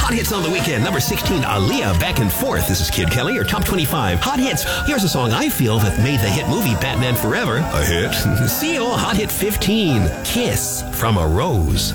Hot Hits on the Weekend, number 16, Aaliyah, Back and Forth. This is Kid Kelly, your top 25 Hot Hits. Here's a song I feel that made the hit movie Batman Forever a hit. CO Hot Hit 15, Kiss from a Rose.